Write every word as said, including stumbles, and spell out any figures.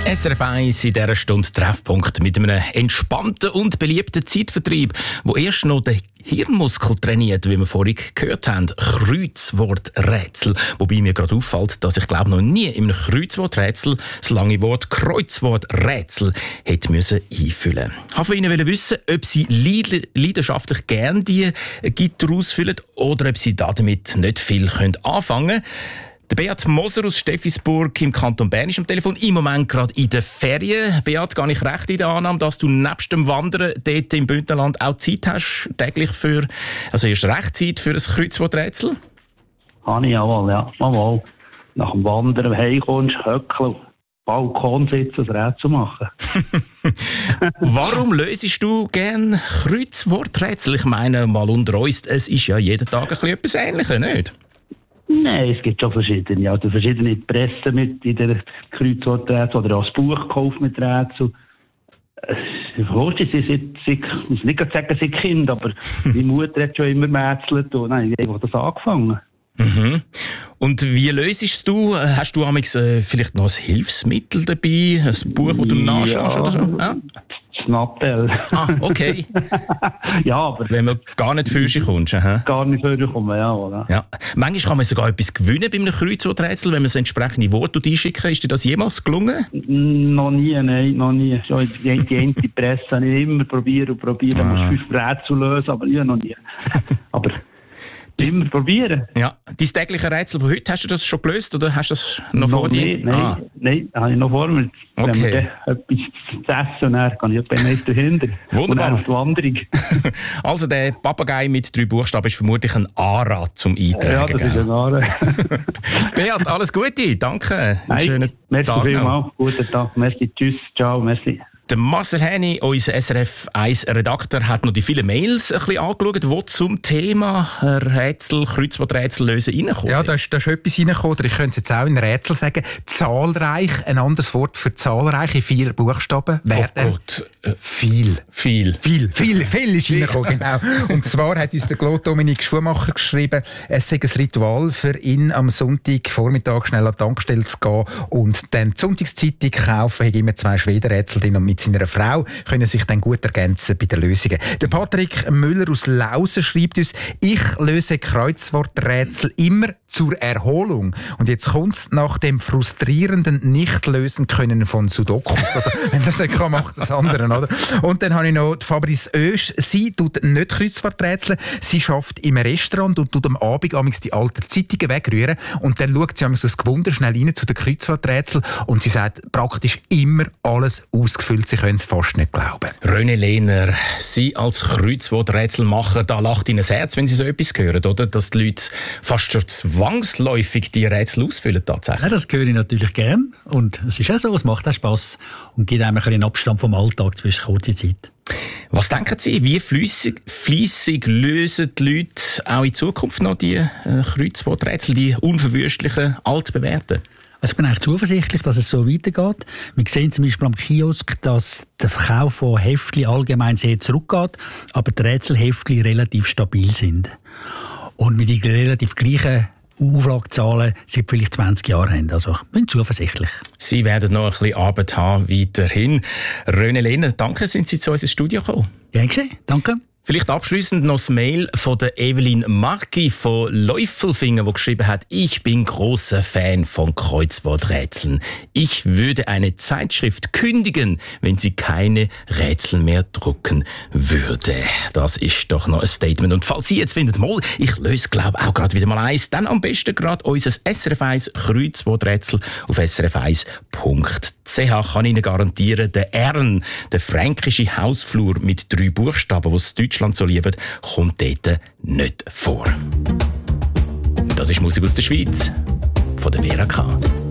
S R F eins in dieser Stunde Treffpunkt mit einem entspannten und beliebten Zeitvertreib, wo erst noch den Hirnmuskel trainiert, wie wir vorhin gehört haben. Kreuzworträtsel. Wobei mir gerade auffällt, dass ich glaube noch nie in einem Kreuzworträtsel das lange Wort Kreuzworträtsel hätte müssen einfüllen. Ich wollte von Ihnen wissen, ob Sie leidenschaftlich gerne die Gitter ausfüllen oder ob Sie damit nicht viel anfangen können. Der Beat Moser aus Steffisburg im Kanton Bern ist am Telefon, im Moment gerade in den Ferien. Beat, gehe ich recht in der Annahme, dass du nebst dem Wandern dort im Bündnerland auch Zeit hast, täglich für, also erst recht Zeit für ein Kreuzworträtsel? Habe ich, jawohl, ja. Jawohl. Nach dem Wandern heimkommst, höckeln, Balkon sitzen, ein Rätsel machen. Warum löst du gerne Kreuzworträtsel? Ich meine, mal unter uns, es ist ja jeden Tag ein bisschen etwas Ähnliches, nicht? Nein, es gibt schon verschiedene. Also verschiedene Pressen mit in der Kreuzworträtsel oder auch das Buch gekauft mit Rätsel. Ich wusste, sie sind, ich muss nicht sagen, sie sind Kind, aber meine Mutter hat schon immer gemätzelt und dann habe ich einfach das angefangen. Mhm. Und wie löst du? Hast du amigs, äh, vielleicht noch ein Hilfsmittel dabei? Ein Buch, das du nachschaust ja, oder so? Ja? Das Nattel. Ah, okay. Ja, aber... Wenn man gar nicht für sich kommt. Aha. Gar nicht für sich kommen, ja, oder? Ja. Manchmal kann man sogar etwas gewinnen bei einem Kreuzworträtsel, wenn man das entsprechende Wort einschicken. Ist dir das jemals gelungen? Noch nie, nein, noch nie. Schon die, die eine Presse habe ich immer probiert und probiert, ah. fünf Rätsel lösen, aber ja, noch nie. Aber... Immer probieren. Ja. Dein tägliche Rätsel von heute, hast du das schon gelöst oder hast du das noch, noch vor dir? Nein, ah. nein, das habe ich noch vor mir. Okay. Wenn wir etwas zu essen und dann kann ich etwas meist dahinter. Wunderbar. Und dann auf die Wanderung. Also der Papagei mit drei Buchstaben ist vermutlich ein Ara zum Eintragen. Ja, das ist ein Ara. Beat, alles Gute, danke. Einen Nein, schönen merci Tag vielmals. Guten Tag, merci, tschüss, ciao, merci. Der Marcel Häni, unser S R F eins Redakteur, hat noch die vielen Mails ein bisschen angeschaut, die zum Thema Rätsel, Kreuzworträtsel lösen reinkommen. Ja, da ist, da ist etwas reingekommen, oder ich könnte es jetzt auch in Rätsel sagen. Zahlreich, ein anderes Wort für zahlreiche, vier Buchstaben. Oh Gott. Äh, viel. Viel. Viel, viel, viel ist reingekommen, genau. Und zwar hat uns der Claude Dominik Schumacher geschrieben, es sei ein Ritual für ihn, am Sonntagvormittag schnell an die Tankstelle zu gehen und dann die Sonntagszeitung kaufen, hat immer zwei Schwedenrätsel drin und mit seiner Frau können sich dann gut ergänzen bei den Lösungen. Der Patrick Müller aus Lausen schreibt uns, ich löse Kreuzworträtsel immer zur Erholung. Und jetzt kommt es nach dem frustrierenden Nicht-Lösen können von Sudokus. Also, wenn das nicht kann, macht das andere, oder? Und dann habe ich noch die Fabrice Oesch. Sie tut nicht Kreuzworträtsel. Sie schafft im Restaurant und tut am Abend amigs die alten Zeitungen wegrühren. Und dann schaut sie amigs das Gewunder schnell rein zu den Kreuzworträtseln. Und sie sagt praktisch immer alles ausgefüllt. Sie können es fast nicht glauben. René Lehner, Sie als Kreuzworträtselmacher, da lacht Ihnen das Herz, wenn Sie so etwas hören, oder? Dass die Leute fast schon zwangsläufig die Rätsel ausfüllen tatsächlich. Ja, das höre ich natürlich gern. Und es ist auch so, es macht auch Spass und gibt einem ein bisschen Abstand vom Alltag zwischen kurzer Zeit. Was denken Sie, wie fleissig, fleissig lösen die Leute auch in Zukunft noch die äh, Kreuzworträtsel, die unverwüstlichen, altbewährten? Also ich bin eigentlich zuversichtlich, dass es so weitergeht. Wir sehen zum Beispiel am Kiosk, dass der Verkauf von Heftchen allgemein sehr zurückgeht, aber die Rätselheftchen relativ stabil sind. Und wir die relativ gleichen Auflagezahlen seit vielleicht zwanzig Jahren haben. Also ich bin zuversichtlich. Sie werden noch ein bisschen Arbeit haben weiterhin. René Lehner, danke, sind Sie zu uns ins Studio gekommen. Gern geschehen, danke. Vielleicht abschließend noch das Mail von der Evelyn Marki von Läufelfingen, die geschrieben hat, ich bin großer Fan von Kreuzworträtseln. Ich würde eine Zeitschrift kündigen, wenn sie keine Rätsel mehr drucken würde. Das ist doch noch ein Statement. Und falls Sie jetzt finden, mal, ich löse, glaube auch gerade wieder mal eins, dann am besten gerade unser S R F eins Kreuzworträtsel auf s r f eins punkt c h. Kann Ihnen garantieren, der Ern, der fränkische Hausflur mit drei Buchstaben, was Deutschland so liebt, kommt dort nicht vor. Das ist Musik aus der Schweiz, von der Vera K.